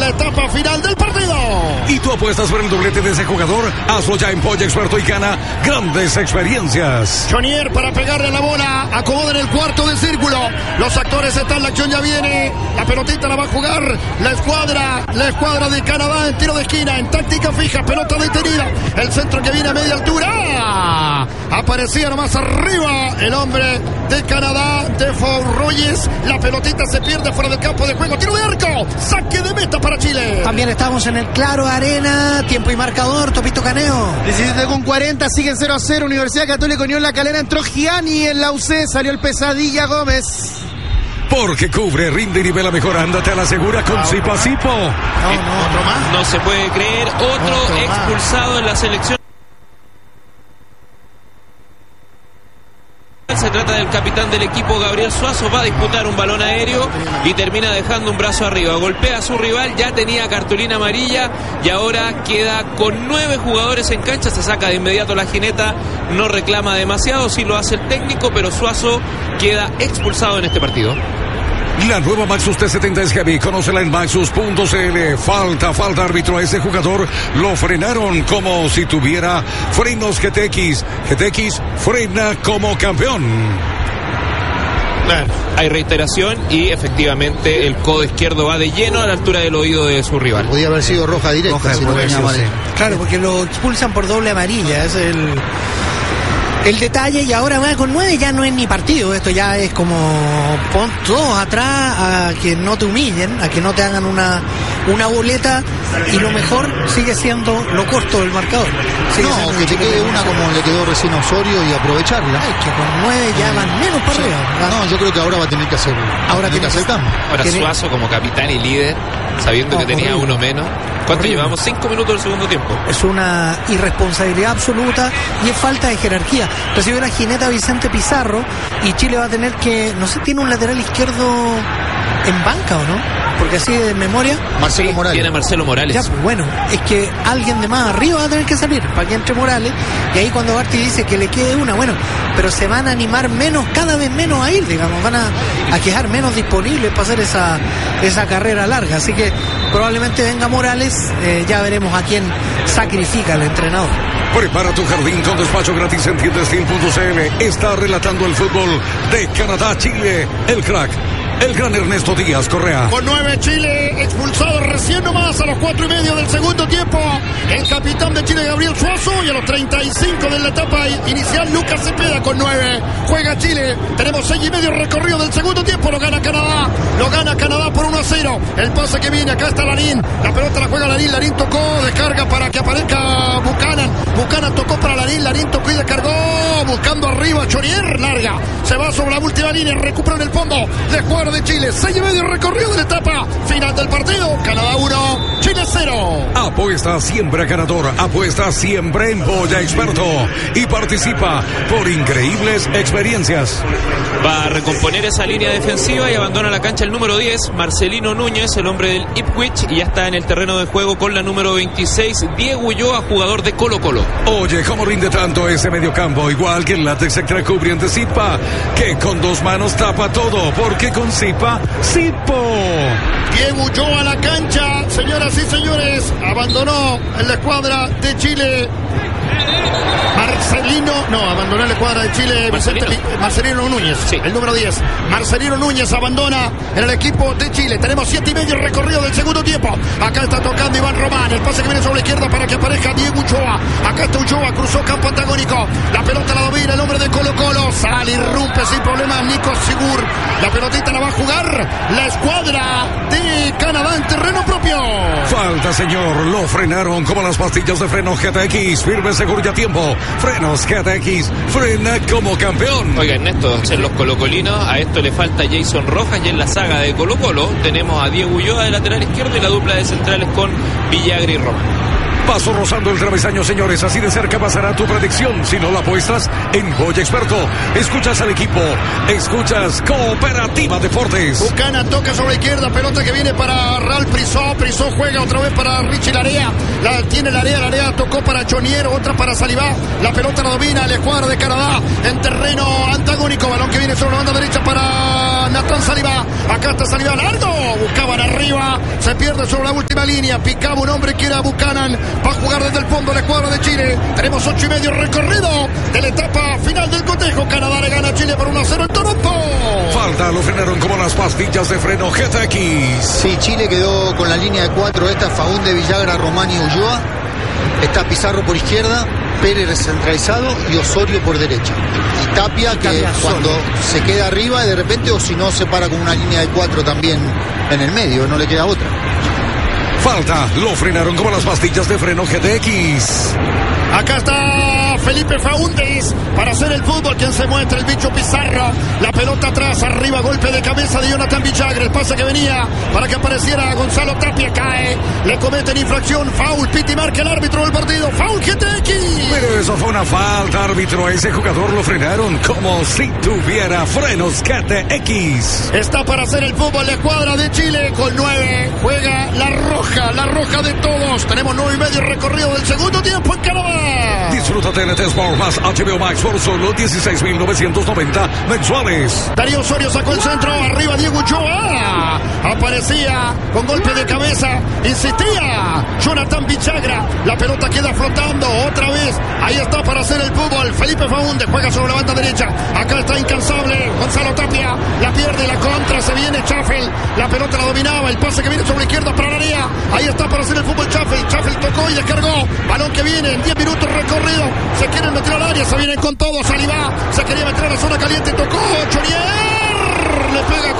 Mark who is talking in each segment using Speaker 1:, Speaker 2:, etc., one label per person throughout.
Speaker 1: etapa final del partido.
Speaker 2: ¿Y tú apuestas por el doblete de ese jugador? Hazlo ya en Polla Experto y gana grandes experiencias.
Speaker 1: Chonier para pegarle la bola, acomoda en el cuarto de círculo. Los actores están, la acción ya viene. La pelotita la va a jugar la escuadra de Canadá en tiro de esquina, en táctica fija, pelota detenida. El centro que viene a media altura. Aparecía nomás arriba el hombre de Canadá, Defoe Reyes. La pelotita se pierde fuera del campo de juego. Tiro de arco, saque de meta para Chile.
Speaker 3: También estamos en el Claro Arena, tiempo y marcador, Topito Caneo.
Speaker 4: 17:40, siguen 0-0, Universidad Católica Unión La Calera, entró Gianni en la UC, salió el Pesadilla Gómez.
Speaker 2: Porque cubre, rinde y nivela mejor. Ándate a la segura con Zipa Zipo.
Speaker 5: ¿Otro más? No se puede creer, otro expulsado en la selección. Se trata del capitán del equipo, Gabriel Suazo. Va a disputar un balón aéreo y termina dejando un brazo arriba. Golpea a su rival, ya tenía cartulina amarilla y ahora queda con 9 jugadores en cancha. Se saca de inmediato la jineta, no reclama demasiado, sí lo hace el técnico, pero Suazo queda expulsado en este partido.
Speaker 2: La nueva Maxus T70 es heavy. Conócela en maxus.cl. Falta árbitro. A ese jugador lo frenaron como si tuviera frenos GTX. GTX frena como campeón.
Speaker 5: Hay reiteración y efectivamente el codo izquierdo va de lleno a la altura del oído de su rival.
Speaker 4: Podía haber sido roja directa. Si no
Speaker 3: claro, porque lo expulsan por doble amarilla. Es el detalle, y ahora va con 9, ya no es ni partido, esto ya es como pon todos atrás a que no te humillen, a que no te hagan una boleta, y lo mejor sigue siendo lo corto del marcador.
Speaker 4: No, que te quede una como le quedó recién a Osorio y aprovecharla.
Speaker 3: Ay, que con 9 ya van menos para arriba.
Speaker 4: No, yo creo que ahora va a tener que hacerlo.
Speaker 3: Ahora tiene que hacer cambio.
Speaker 5: Ahora Suazo como capitán y líder, sabiendo que tenía uno menos. ¿Cuánto llevamos? 5 minutos del segundo tiempo.
Speaker 3: Es una irresponsabilidad absoluta y es falta de jerarquía. Recibe la jineta Vicente Pizarro y Chile va a tener que, no sé, tiene un lateral izquierdo en banca o no, porque así de memoria.
Speaker 4: Marcelo Morales.
Speaker 5: Tiene Marcelo Morales.
Speaker 3: Ya, bueno, es que alguien de más arriba va a tener que salir para que entre Morales, y ahí cuando Barty dice que le quede una, bueno, pero se van a animar menos, cada vez menos a ir, digamos, van a quedar menos disponibles para hacer esa carrera larga, así que probablemente venga Morales, ya veremos a quién sacrifica el entrenador.
Speaker 2: Prepara tu jardín con despacho gratis en tiendastil.cl. Está relatando el fútbol de Canadá, Chile, el crack, el gran Ernesto Díaz Correa.
Speaker 1: Con 9 Chile, expulsado recién nomás a los 4:30 del segundo tiempo. El capitán de Chile, Gabriel Suazo, y a los 35 de la etapa inicial, Lucas Cepeda con 9. Juega Chile, tenemos 6:30 recorrido del segundo tiempo, lo gana Canadá por 1-0. El pase que viene, acá está Larín, la pelota la juega Larín tocó, descarga para que aparezca Buchanan tocó para Larín tocó y descargó, buscando arriba Chonier, larga, se va sobre la última línea, recupera en el fondo, de jugador de Chile, 6:30 recorrido de la etapa final del partido. Canadá 1, Chile 0.
Speaker 2: Apuesta siempre ganador, apuesta siempre en Polla Experto y participa por increíbles experiencias.
Speaker 5: Va a recomponer esa línea defensiva y abandona la cancha el número 10, Marcelino Núñez, el hombre del Ipswich, y ya está en el terreno de juego con la número 26, Diego Ulloa, jugador de Colo-Colo.
Speaker 2: Oye, ¿cómo rinde tanto ese mediocampo? Igual que el látex extra cubriente Zipa, que con 2 manos tapa todo, porque con Zipa, Zipo.
Speaker 1: Diego Ulloa a la cancha, señoras y señores, abandonó en la escuadra de Chile. Abandonó la escuadra de Chile Marcelino Núñez, sí. El número 10, Marcelino Núñez abandona en el equipo de Chile. Tenemos 7:30 recorrido del segundo tiempo. Acá está tocando Iván Román, el pase que viene sobre la izquierda para que aparezca Diego Ulloa. Acá está Ulloa, cruzó campo antagónico, la pelota la domina el hombre de Colo-Colo, sale, irrumpe sin problemas Nico Sigur, la pelotita la va a jugar la escuadra de Canadá en terreno propio.
Speaker 2: Falta, señor, lo frenaron como las pastillas de freno GTX, firme, seguro y a tiempo. Frenos GTX, frena como campeón.
Speaker 5: Oiga, Ernesto, en los colocolinos a esto le falta Jason Rojas, y en la saga de Colo-Colo tenemos a Diego Ulloa de lateral izquierdo y la dupla de centrales con Villagra y Román.
Speaker 2: Pasó rozando el travesaño, señores. Así de cerca pasará tu predicción. Si no la apuestas en Joya Experto. Escuchas al equipo. Escuchas Cooperativa Deportes.
Speaker 1: Buchanan toca sobre la izquierda. Pelota que viene para Ralph Prisó. Prisó juega otra vez para Richie Larea. Tiene Larea tocó para Chonier. Otra para Salivá. La pelota la domina la escuadra de Canadá en terreno antagónico. Balón que viene sobre la banda derecha para Nathan Salivá. Acá está Salivá largo. Buscaban arriba. Se pierde sobre la última línea. Picaba un hombre que era Buchanan. Va a jugar desde el fondo la escuadra de Chile. Tenemos 8:30 recorrido de la etapa final del cotejo. Canadá le gana a Chile por 1-0 en Toronto.
Speaker 2: Falta, lo frenaron como las pastillas de freno GTX.
Speaker 6: Sí, Chile quedó con la línea de 4. Esta Faúnde, Villagra, Román y Ulloa. Está Pizarro por izquierda, Pérez centralizado y Osorio por derecha. Y Tapia que cuando se queda arriba y de repente, o si no, se para con una línea de 4 también en el medio, no le queda otra.
Speaker 2: Falta, lo frenaron como las pastillas de freno GTX.
Speaker 1: Acá está Felipe Faúndez para hacer el fútbol. Quien se muestra, el bicho Pizarro. La pelota atrás, arriba, golpe de cabeza de Jonathan Villagra. El pase que venía para que apareciera Gonzalo Tapia. Cae, le cometen infracción. Foul, piti marca el árbitro del partido. Foul GTX.
Speaker 2: Pero eso fue una falta, árbitro. A ese jugador lo frenaron como si tuviera frenos GTX.
Speaker 1: Está para hacer el fútbol la escuadra de Chile con 9. Juega la roja de todos. Tenemos 9:30 recorrido del segundo tiempo en Canadá.
Speaker 2: Disfruta TNT Sport más HBO Max por solo 16.990 mensuales.
Speaker 1: Darío Osorio sacó el centro, arriba Diego Ulloa. Aparecía con golpe de cabeza, insistía Jonathan Villagra. La pelota queda flotando otra vez. Ahí está para hacer el fútbol. Felipe Faúndez juega sobre la banda derecha. Acá está incansable Gonzalo Tapia. La pierde, la contra, se viene Chaffel. La pelota la dominaba, el pase que viene sobre la izquierda para Larea. Ahí está para hacer el fútbol Chaffel. Chaffel tocó y descargó. Balón que viene en 10 minutos recorrido. Se quieren meter al área, se vienen con todo. Salivá se quería meter a la zona caliente. Tocó Chonier. Le pega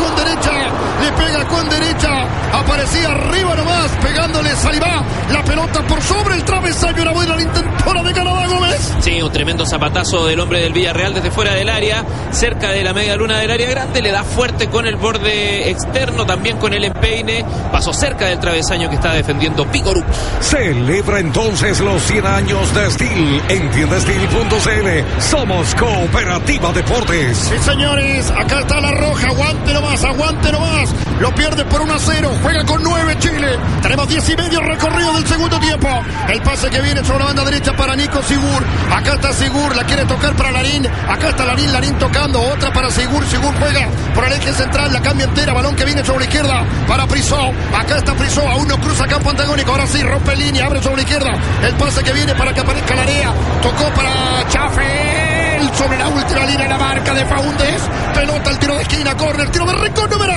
Speaker 1: con derecha. Aparecía arriba nomás, pegándole Salivá. La pelota por sobre el travesaño. Era buena la intentora de Canadá, Gómez.
Speaker 5: Sí, un tremendo zapatazo del hombre del Villarreal desde fuera del área, cerca de la media luna del área grande. Le da fuerte con el borde externo, también con el empeine. Pasó cerca del travesaño que está defendiendo Picorux.
Speaker 2: Celebra entonces los 100 años de Steel en tiendasteel.cl. Somos Cooperativa Deportes.
Speaker 1: Sí, señores, acá está la roja. Aguante nomás. Lo pierde por 1-0. Juega con 9 Chile. Tenemos 10:30 recorrido del segundo tiempo. El pase que viene sobre la banda derecha para Nico Sigur. Acá está Sigur, la quiere tocar para Larín. Acá está Larín tocando. Otra para Sigur. Sigur juega por el eje central. La cambia entera. Balón que viene sobre la izquierda para Prisó. Acá está Prisó. Aún no cruza campo antagónico. Ahora sí, rompe línea. Abre sobre la izquierda. El pase que viene para que aparezca Larea. Tocó para Chaffel. Sobre la última línea, la marca de Faúndez. Pelota, el tiro de esquina, córner, tiro de rincón número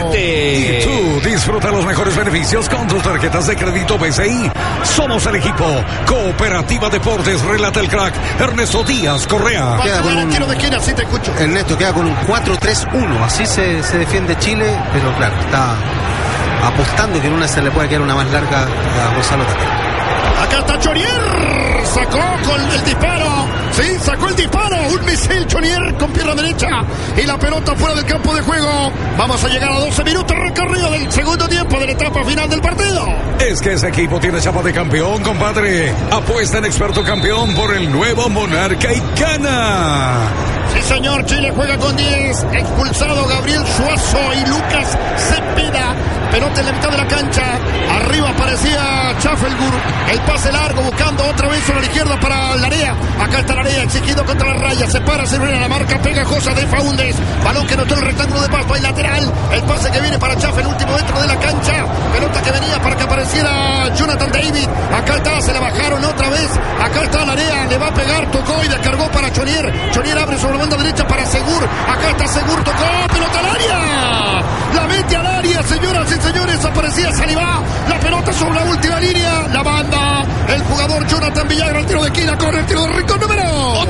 Speaker 5: 7.
Speaker 2: Y tú disfruta los mejores beneficios con tus tarjetas de crédito BCI. Somos el equipo Cooperativa Deportes. Relata el crack Ernesto Díaz Correa.
Speaker 1: Queda con un tiro de esquina, sí te escucho.
Speaker 7: Ernesto queda con un 4-3-1. Así se defiende Chile, pero claro, está apostando que en una se le puede quedar una más larga a Gonzalo Tapia.
Speaker 1: Acá está Chonier. Sacó con el disparo. Sí, sacó el disparo. Un misil Chonier con pierna derecha. Y la pelota fuera del campo de juego. Vamos a llegar a 12 minutos recorrido del segundo tiempo de la etapa final del partido.
Speaker 2: Es que ese equipo tiene chapa de campeón, compadre. Apuesta en experto campeón por el nuevo Monarca y gana.
Speaker 1: Sí, señor. Chile juega con 10. Expulsado Gabriel Suazo y Lucas Cepeda. Pelota en la mitad de la cancha. Arriba aparecía Schaffelgur. El pase largo buscando otra vez sobre la izquierda para Larea. Acá está Larea exigido contra la raya. Se para, se viene la marca pegajosa de Faúndez. Balón que notó el rectángulo de pasto. Hay lateral. El pase que viene para Chaffel, último dentro de la cancha. Pelota que venía para que apareciera Jonathan David. Acá está, se la bajaron otra vez. Acá está Larea. Le va a pegar, tocó y descargó para Chonier. Chonier abre sobre la banda derecha para Segur. Acá está Segur, tocó. Pelota al área. La mete al área, señoras y señores. Aparecía Salivá. La pelota sobre la última línea. La banda. El jugador Jonathan Villagra. El tiro de esquina con el tiro de rincón número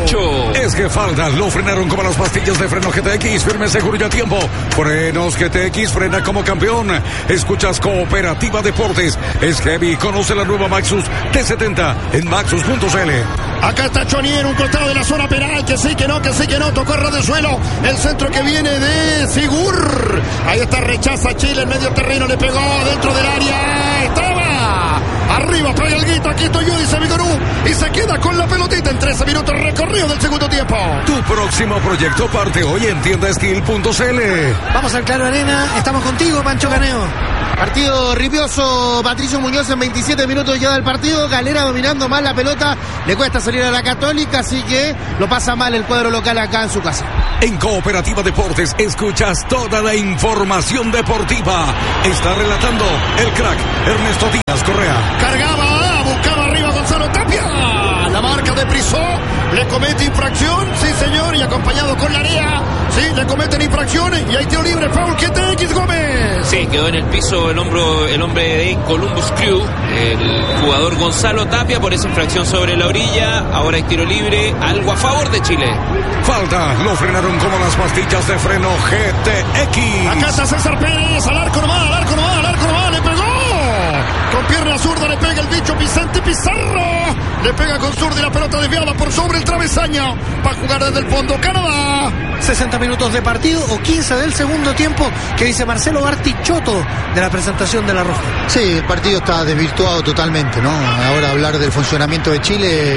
Speaker 5: 8.
Speaker 2: Es que falta. Lo frenaron como las pastillas de freno GTX. Firme, seguro y a tiempo. Frenos GTX. Frena como campeón. Escuchas Cooperativa Deportes. Es heavy. Conoce la nueva Maxus T70 en maxus.cl.
Speaker 1: Acá está Chonier, un costado de la zona penal. Que sí, que no. Tocó a ras del suelo. El centro que viene de Sigur. Ahí está, rechaza Chile en medio terreno. Le pegó dentro del área. Estaba arriba pega el guito, aquí estoy yo, dice Vigorú, y se queda con la pelotita en 13 minutos recorrido del segundo tiempo.
Speaker 2: Tu próximo proyecto parte hoy en tiendasteel.cl.
Speaker 3: Vamos al Claro Arena, estamos contigo, Pancho Caneo.
Speaker 4: Partido ripioso, Patricio Muñoz en 27 minutos ya del partido. Galera dominando mal la pelota. Le cuesta salir a la Católica, así que lo pasa mal el cuadro local acá en su casa.
Speaker 2: En Cooperativa Deportes escuchas toda la información deportiva. Está relatando el crack Ernesto Díaz Correa.
Speaker 1: Cargaba, buscaba arriba Gonzalo Tapia. La marca de Prisó le comete infracción, sí señor, y acompañado con Larea, sí, le cometen infracciones y hay tiro libre, foul, TX Gómez.
Speaker 5: Sí, quedó en el piso el hombre de Columbus Crew, el jugador Gonzalo Tapia, por esa infracción sobre la orilla. Ahora hay tiro libre, algo a favor de Chile.
Speaker 2: Falta, lo frenaron como las pastillas de freno GTX.
Speaker 1: Acá está César Pérez, al arco nomás, le pegó. Con pierna zurda le pega el bicho Vicente Pizarro. Le pega con zurda y la pelota desviada por sobre el travesaño. Va a jugar desde el fondo Canadá.
Speaker 3: 60 minutos de partido o 15 del segundo tiempo, que dice Marcelo Bartichotto de la presentación de la Roja.
Speaker 6: Sí, el partido está desvirtuado totalmente, ¿no? Ahora hablar del funcionamiento de Chile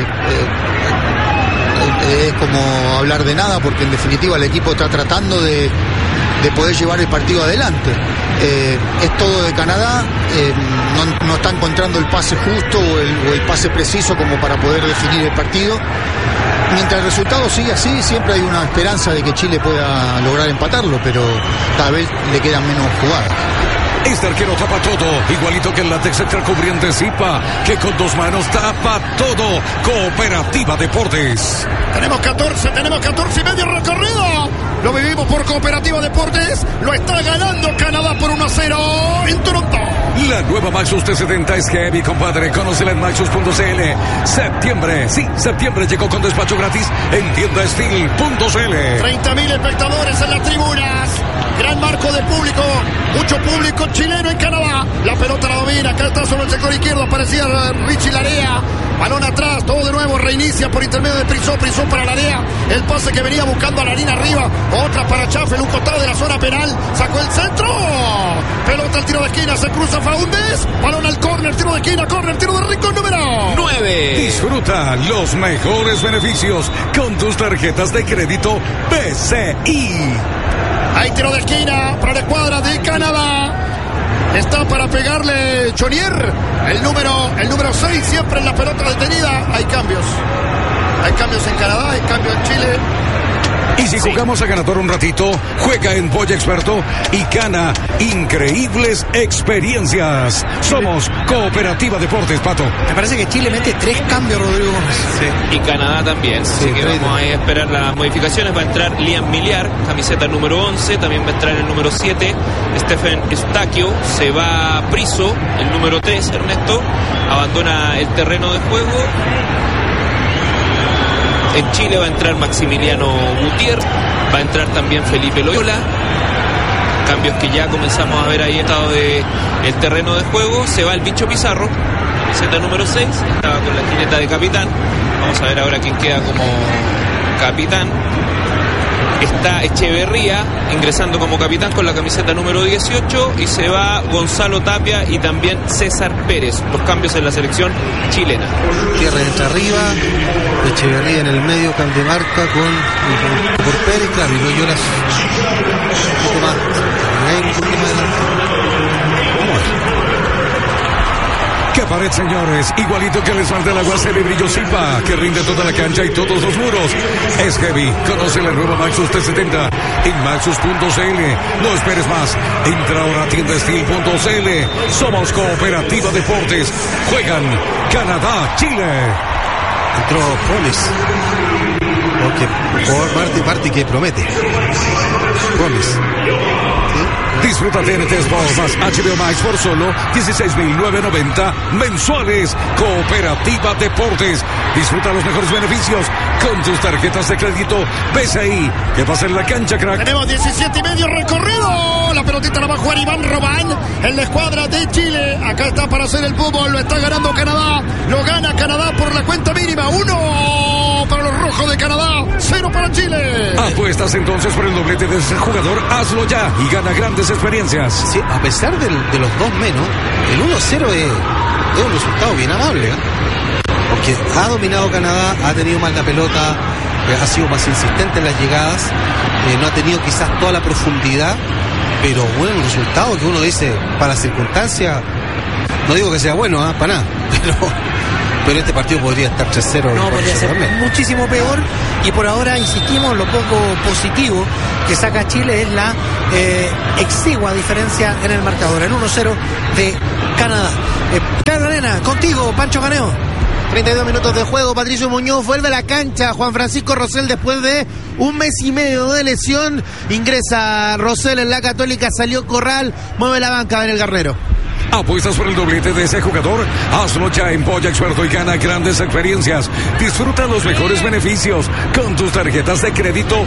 Speaker 6: es como hablar de nada, porque en definitiva el equipo está tratando de poder llevar el partido adelante. Es todo de Canadá, no está encontrando el pase justo o el pase preciso como para poder definir el partido. Mientras el resultado sigue así, siempre hay una esperanza de que Chile pueda lograr empatarlo, pero cada vez le quedan menos jugadas.
Speaker 2: Este arquero tapa todo, igualito que el látex extracubriente Zipa, que con dos manos tapa todo. Cooperativa Deportes.
Speaker 1: Tenemos 14 y medio recorrido. Lo vivimos por Cooperativa Deportes. Lo está ganando Canadá por 1-0 en Toronto.
Speaker 2: La nueva Maxus T70 es heavy, compadre. Conócela en Maxus.cl. Septiembre llegó con despacho gratis en tiendasteel.cl.
Speaker 1: 30.000 espectadores en las tribunas. Gran marco de público. Mucho público chileno en Canadá. La pelota la domina. Acá está sobre el sector izquierdo. Aparecía Richie Larea. Balón atrás. Todo de nuevo. Reinicia por intermedio de Prisó. Prisó para Larea. El pase que venía buscando a Larina arriba. Otra para Chaffel. Un costado de la zona penal. Sacó el centro. Pelota al tiro de esquina. Se cruza Faúndez. Balón al córner. Tiro de esquina. Córner. Tiro de rincón número
Speaker 5: 9.
Speaker 2: Disfruta los mejores beneficios con tus tarjetas de crédito BCI.
Speaker 1: Hay tiro de esquina para la escuadra de Canadá. Está para pegarle Chonier. El número 6 siempre en la pelota detenida. Hay cambios. Hay cambios en Canadá, hay cambios en Chile.
Speaker 2: Y si jugamos a ganador un ratito, juega en Polla Experto y gana increíbles experiencias. Somos Cooperativa Deportes, Pato.
Speaker 3: Me parece que Chile mete 3 cambios, Rodrigo Gómez.
Speaker 5: Sí. Y Canadá también. Así que vamos a esperar las modificaciones. Va a entrar Liam Miliar, camiseta número 11. También va a entrar el número 7, Stephen Eustaquio. Se va Prisó, el número 3, Ernesto. Abandona el terreno de juego. En Chile va a entrar Maximiliano Gutiérrez, va a entrar también Felipe Loyola. Cambios que ya comenzamos a ver ahí en estado de el terreno de juego. Se va el bicho Pizarro, camiseta número 6, estaba con la jineta de capitán. Vamos a ver ahora quién queda como capitán. Está Echeverría ingresando como capitán con la camiseta número 18 y se va Gonzalo Tapia y también César Pérez. Los cambios en la selección chilena.
Speaker 7: Tierra entra arriba, Echeverría en el medio, cambio de marca por Pérez, claro, y Loyola un poco más. Un poquito más adelante. Vamos a ver.
Speaker 2: ¡Qué pared, señores! Igualito que les falta el agua, se le brilló Zipa, que rinde toda la cancha y todos los muros. Es heavy. Conoce la nueva Maxus T70 en Maxus.cl. No esperes más. Entra ahora a tiendasteel.cl. Somos Cooperativa Deportes. Juegan Canadá, Chile.
Speaker 7: Entró Promes. Por Martí que promete. Promes.
Speaker 2: Disfruta TNT Sports más HBO Max por solo $16,990 mensuales. Cooperativa Deportes. Disfruta los mejores beneficios con tus tarjetas de crédito BCI. ¿Qué pasa en la cancha, crack?
Speaker 1: Tenemos 17 y medio recorrido. La pelotita la va a jugar Iván Robán en la escuadra de Chile. Acá está para hacer el fútbol. Lo está ganando Canadá. Lo gana Canadá por la cuenta mínima. 1 para los rojos de Canadá, 0 para Chile.
Speaker 2: Apuestas entonces por el doblete de ese jugador. Hazlo ya y gana grandes experiencias.
Speaker 7: Sí, a pesar de los 2 menos, el 1-0 es un resultado bien amable, porque ha dominado Canadá, ha tenido más la pelota, ha sido más insistente en las llegadas, no ha tenido quizás toda la profundidad, pero bueno, un resultado que uno dice, para las circunstancias, no digo que sea bueno, para nada, pero este partido podría estar 3-0.
Speaker 3: No, podría ser también muchísimo peor. Y por ahora, insistimos, lo poco positivo que saca Chile es la exigua diferencia en el marcador, el 1-0 de Canadá. Pedro Arena, contigo, Pancho Caneo.
Speaker 4: 32 minutos de juego, Patricio Muñoz vuelve a la cancha, Juan Francisco Rosell después de un mes y medio de lesión, ingresa Rosell en la Católica, salió Corral, mueve la banca en el Garnero.
Speaker 2: ¿Apuestas por el doblete de ese jugador? Hazlo ya en Polla Experto y gana grandes experiencias. Disfruta los mejores beneficios con tus tarjetas de crédito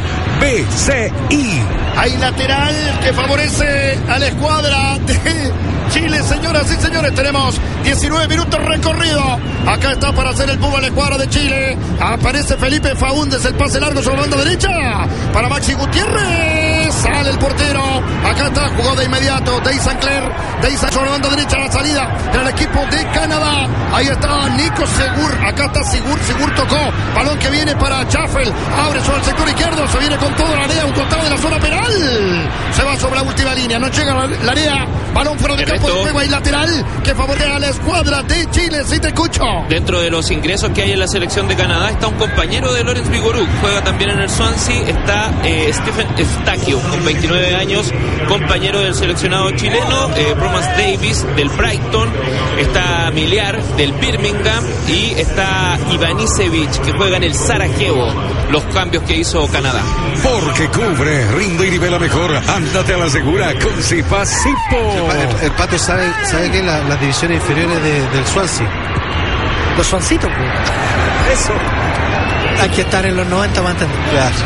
Speaker 2: BCI.
Speaker 1: Hay lateral que favorece a la escuadra de Chile, señoras y señores. Tenemos 19 minutos recorrido. Acá está para hacer el pubo a la escuadra de Chile. Aparece Felipe Faúndez, el pase largo sobre la banda derecha para Maxi Gutiérrez. Sale el portero. Acá está, jugó de inmediato Dey Sancler. Dey Sancler sobre la banda derecha, la salida en el equipo de Canadá. Ahí está Nico Segur. Acá está Sigur. Sigur tocó. Balón que viene para Chaffel. Abre sobre el sector izquierdo. Se viene con todo la área. Un costado de la zona penal. Se va sobre la última línea. No llega la área. Balón fuera de campo de juego. Hay lateral que favorece a la escuadra de Chile. Si te escucho.
Speaker 5: Dentro de los ingresos que hay en la selección de Canadá está un compañero de Lorenz Vigoruk. Juega también en el Swansea. Está Stephen Eustaquio, con 29 años, compañero del seleccionado chileno. Promas Davis del Brighton. Está Miliar del Birmingham. Y está Ivanisevic, que juega en el Sarajevo. Los cambios que hizo Canadá.
Speaker 2: Porque cubre, rinde y nivela mejor. Ándate a la segura con Zipa-Zipo.
Speaker 7: El Pato sabe que las divisiones inferiores del Swansea.
Speaker 3: Los Swancitos, pues. Eso. Hay que estar en los 90 para entender.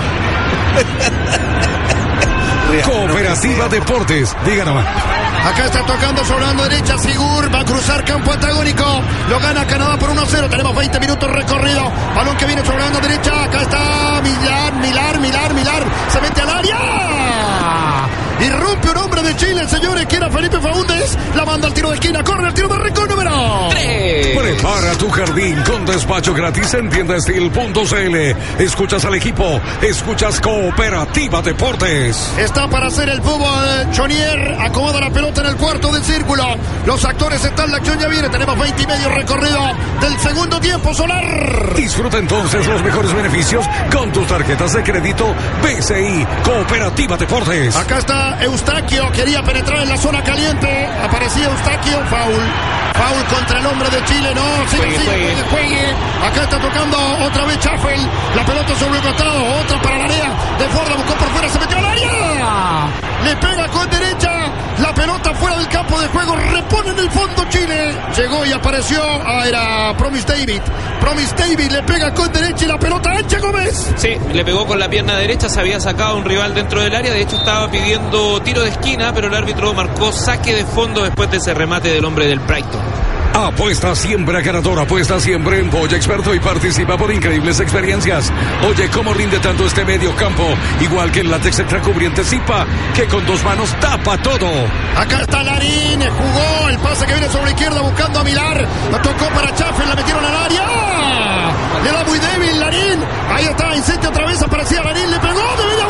Speaker 2: Cooperativa Deportes, diga nomás.
Speaker 1: Acá está tocando sobre la banda derecha Sigur, va a cruzar campo antagónico, lo gana Canadá por 1-0, tenemos 20 minutos recorrido, balón que viene sobre la banda derecha, acá está Milar, se mete al área, irrumpe un hombre de Chile, señores, que era Felipe Faúndez, la manda al tiro de esquina, corre el tiro de arranque número
Speaker 5: 3.
Speaker 2: Prepara tu jardín con despacho gratis en tiendastil.cl. Escuchas al equipo, escuchas Cooperativa Deportes.
Speaker 1: Está para hacer el fútbol, Chonier acomoda la pelota en el cuarto del círculo, los actores están, la acción ya viene, tenemos 20 y medio recorrido del segundo tiempo. Solar.
Speaker 2: Disfruta entonces los mejores beneficios con tus tarjetas de crédito BCI, Cooperativa Deportes.
Speaker 1: Acá está Eustaquio, quería penetrar en la zona caliente, aparecía Eustaquio, foul contra el hombre de Chile, no, juegue. Acá está tocando otra vez Chaffel, la pelota sobre el costado, otra para la área, de Forda buscó por fuera, se metió al área, le pega con derecha, la pelota fuera del campo de juego, repone en el fondo Chile, llegó y apareció, era Promise David, le pega con derecha y la pelota ancha, Gómez.
Speaker 5: Sí, le pegó con la pierna derecha, se había sacado un rival dentro del área, de hecho estaba pidiendo tiro de esquina, pero el árbitro marcó saque de fondo después de ese remate del hombre del Brighton.
Speaker 2: Apuesta siempre a ganador, apuesta siempre en Polla Experto y participa por increíbles experiencias. Oye, cómo rinde tanto este medio campo, igual que el látex extracubriente Zipa, que con 2 manos tapa todo.
Speaker 1: Acá está Larín, jugó el pase que viene sobre la izquierda buscando a Milar, lo tocó para Chaffel, la metieron al área, le da muy débil Larín, ahí está, insiste otra vez, aparecía Larín, le pegó de media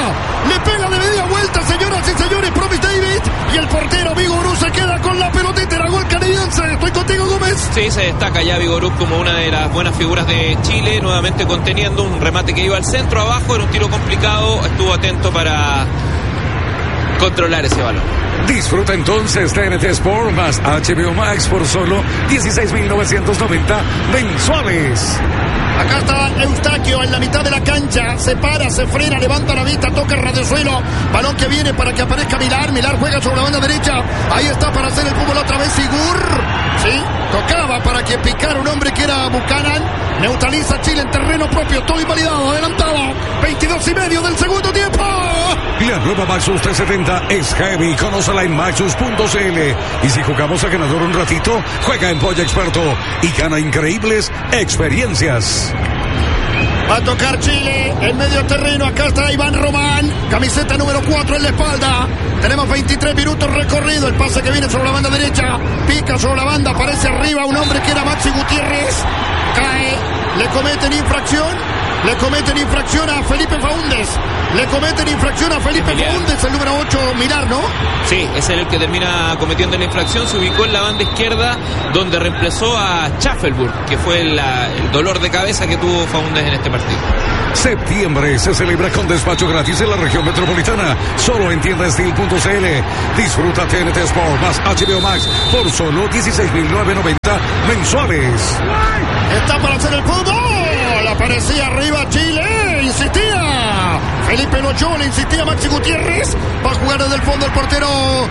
Speaker 1: vuelta, señoras y señores, Promise David, y el portero Vigorú se queda con la pelotita, era gol canadiense. Estoy contigo, Gómez.
Speaker 5: Sí, se destaca ya Vigorú como una de las buenas figuras de Chile, nuevamente conteniendo un remate que iba al centro, abajo, era un tiro complicado, estuvo atento para controlar ese balón.
Speaker 2: Disfruta entonces TNT Sport más HBO Max por solo 16.990 mensuales.
Speaker 1: Acá está Eustaquio en la mitad de la cancha, se para, se frena, levanta la vista, toca el radiosuelo, balón que viene para que aparezca Milar juega sobre la banda derecha, ahí está para hacer el fútbol otra vez Sigur, sí, tocaba para que picara un hombre que era Buchanan, neutraliza Chile en terreno propio, todo invalidado, adelantado, 22 y medio del segundo tiempo.
Speaker 2: La nueva Maxus 370 es heavy, conócela en maxus.cl, y si jugamos a ganador un ratito, juega en Polla Experto y gana increíbles experiencias.
Speaker 1: Va a tocar Chile en medio terreno. Acá está Iván Román, camiseta número 4 en la espalda. Tenemos 23 minutos recorrido. El pase que viene sobre la banda derecha. Pica sobre la banda. Aparece arriba un hombre que era Maxi Gutiérrez. Cae. Le cometen infracción. Le cometen infracción a Felipe Faúndez. Le cometen infracción a Felipe Faúndez, el número 8, Milar, ¿no?
Speaker 5: Sí, es el que termina cometiendo la infracción. Se ubicó en la banda izquierda, donde reemplazó a Schaffelburg, que fue el dolor de cabeza que tuvo Faúndez en este partido.
Speaker 2: Septiembre se celebra con despacho gratis en la región metropolitana. Solo en tiendastil.cl. Disfruta TNT Sport más HBO Max por solo $16,990 mensuales.
Speaker 1: Está para hacer el fútbol. Aparecía arriba Chile. Insistía. Felipe Loyola, le insistía Maxi Gutiérrez. Va a jugar desde el fondo el portero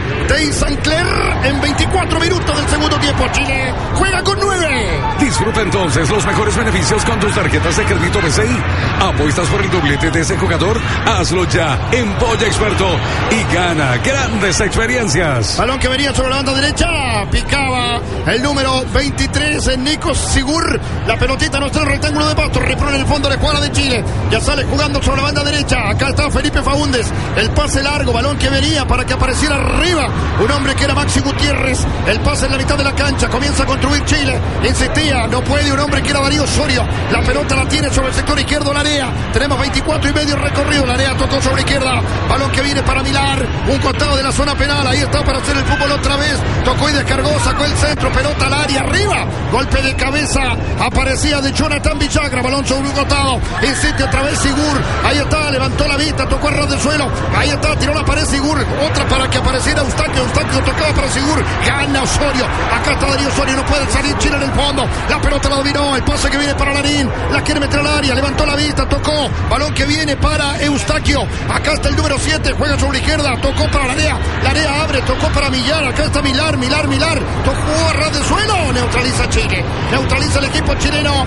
Speaker 1: de Sancler en 24 minutos del segundo tiempo. Chile juega con 9.
Speaker 2: Disfruta entonces los mejores beneficios con tus tarjetas de crédito BCI. Apuestas por el doblete de ese jugador. Hazlo ya en Polla Experto y gana grandes experiencias.
Speaker 1: Balón que venía sobre la banda derecha. Picaba el número 23 en Nico Sigur. La pelotita no está en el rectángulo de pasto. Repone en el fondo de la escuadra de Chile. Ya sale jugando sobre la banda derecha. Acá está Felipe Faúndez. El pase largo. Balón que venía para que apareciera arriba un hombre que era Maxi Gutiérrez. El pase en la mitad de la cancha. Comienza a construir Chile. Insistía. No puede un hombre que era Darío Osorio. La pelota la tiene sobre el sector izquierdo Larea. Tenemos 24 y medio recorrido. Larea tocó sobre izquierda. Balón que viene para Milar. Un costado de la zona penal. Ahí está para hacer el fútbol otra vez. Tocó y descargó. Sacó el centro. Pelota al área. Arriba. Golpe de cabeza. Aparecía de Jonathan Villagra. Balón sobre un costado. Insiste otra vez Sigur. Ahí está. Levantó la vista. Tocó a ras del suelo. Ahí está. Tiró la pared Sigur. Otra para que apareciera Eustaquio. Eustaquio tocaba para Sigur. Gana Osorio. Acá está Darío Osorio. No puede salir Chile en el fondo. La pelota la dominó. El pase que viene para Larín. La quiere meter al área. Levantó la vista. Tocó. Balón que viene para Eustaquio. Acá está el número 7. Juega sobre la izquierda. Tocó para Larea. Larea abre. Tocó para Millar. Acá está Milar. Tocó a ras del suelo. Neutraliza Chile. Neutraliza el equipo chileno.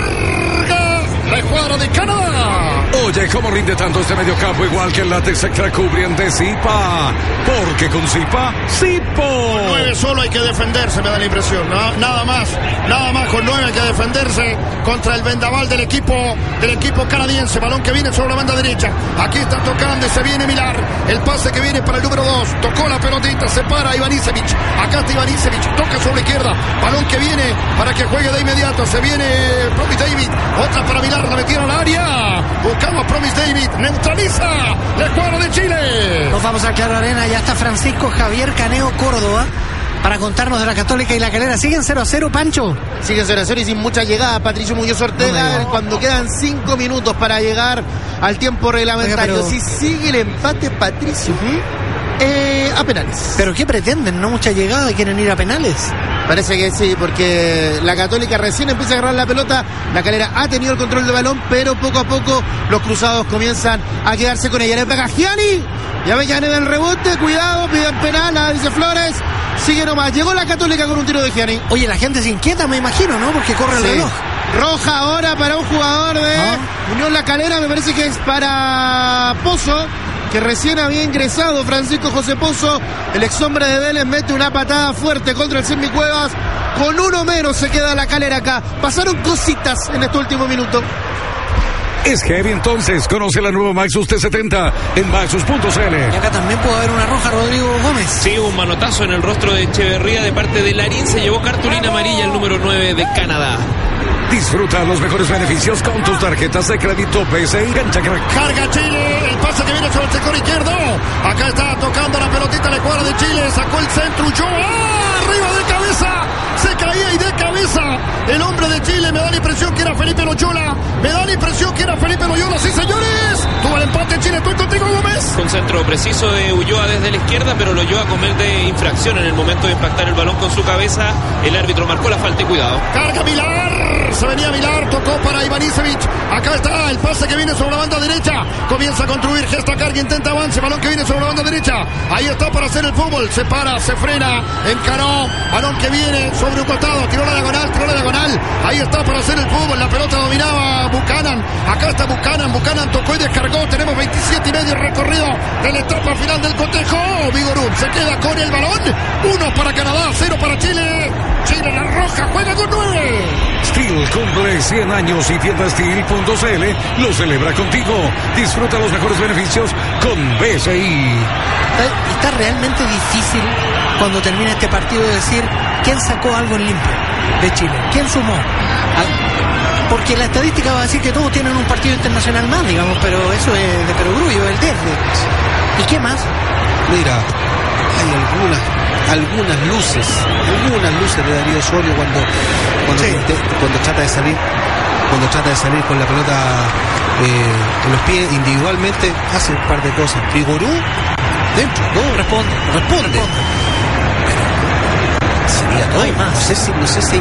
Speaker 1: Carga la escuadra de Canadá.
Speaker 2: Oye, ¿cómo rinde tanto este mediocampo? Igual que el látex extra cubriente Zipa. Porque con Zipa, Zipo.
Speaker 1: 9 solo hay que defenderse, me da la impresión. Nada más con 9 hay que defenderse contra el vendaval del equipo canadiense. Balón que viene sobre la banda derecha. Aquí está tocando y se viene Milar. El pase que viene para el número 2. Tocó la pelotita, se para Ivanisevic. Acá está Ivanisevic. Toca sobre la izquierda. Balón que viene para que juegue de inmediato. Se viene Promis David. Otra para Milar. La metieron al área. Buscamos a Promis David. Neutraliza la escuadra de Chile.
Speaker 3: Nos vamos a Claro Arena. Ya está Francisco Javier Caneo Córdoba para contarnos de la Católica y la Calera. ¿Siguen 0-0, Pancho?
Speaker 4: Siguen 0-0 y sin mucha llegada. Patricio Muñoz Ortega, cuando quedan 5 minutos para llegar al tiempo reglamentario.
Speaker 3: Oiga,
Speaker 4: si sigue el empate, Patricio, a penales.
Speaker 3: ¿Pero qué pretenden? ¿No mucha llegada? ¿Quieren ir a penales?
Speaker 4: Parece que sí, porque la Católica recién empieza a agarrar la pelota. La Calera ha tenido el control del balón, pero poco a poco los cruzados comienzan a quedarse con ella. Le pega Gianni. Ya ve Gianni del rebote. Cuidado, piden penal. Dice Flores. Sigue nomás. Llegó la Católica con un tiro de Gianni.
Speaker 3: Oye, la gente se inquieta, me imagino, ¿no? Porque corre el reloj.
Speaker 4: Roja ahora para un jugador de Unión La Calera. Me parece que es para Pozo, que recién había ingresado. Francisco José Pozo, el ex hombre de Vélez, mete una patada fuerte contra el Semi Cuevas. Con uno menos se queda la Calera acá. Pasaron cositas en este último minuto.
Speaker 2: Es heavy entonces. Conoce la nueva Maxus T70 en Maxus.cl.
Speaker 3: Y acá también puede haber una roja, Rodrigo Gómez.
Speaker 5: Sí, un manotazo en el rostro de Echeverría de parte de Larín. Se llevó cartulina amarilla el número 9 de Canadá.
Speaker 2: Disfruta los mejores beneficios con tus tarjetas de crédito BCI Cancha Crack.
Speaker 1: Carga Chile, el pase que viene sobre el sector izquierdo. Acá está tocando la pelotita la escuadra de Chile. Sacó el centro, Ulloa, arriba de cabeza. Se caía y de cabeza. El hombre de Chile, me da la impresión que era Felipe Loyola. Sí, señores. Tuvo el empate Chile. Estoy contigo, Gómez.
Speaker 5: Un centro preciso de Ulloa desde la izquierda, pero Ulloa comete infracción en el momento de impactar el balón con su cabeza. El árbitro marcó la falta y cuidado.
Speaker 1: Carga Milar. Se venía Milar, tocó para Ivanisevic. Acá está el pase que viene sobre la banda derecha. Comienza a construir, gesta carga, intenta avance. Balón que viene sobre la banda derecha. Ahí está para hacer el fútbol. Se para, se frena, encaró. Balón que viene sobre un costado. Tiró la diagonal. Ahí está para hacer el fútbol. La pelota dominaba Buchanan. Acá está Buchanan. Buchanan tocó y descargó. Tenemos 27 y medio recorrido de la etapa final del cotejo. Vigorún se queda con el balón. 1 para Canadá, 0 para Chile. Chile la roja, juega con 9.
Speaker 2: Steel cumple 100 años y tienda Steel.cl lo celebra contigo. Disfruta los mejores beneficios con BCI.
Speaker 3: Está realmente difícil cuando termina este partido decir quién sacó algo en limpio de Chile, quién sumó. Porque la estadística va a decir que todos tienen un partido internacional más, digamos, pero eso es de perogrullo, el desde. ¿Y qué más?
Speaker 7: Mira, hay algunas luces de Darío Osorio cuando trata de salir con la pelota en los pies individualmente, hace un par de cosas. Grigorú dentro, no responde. Sería todo. No sé si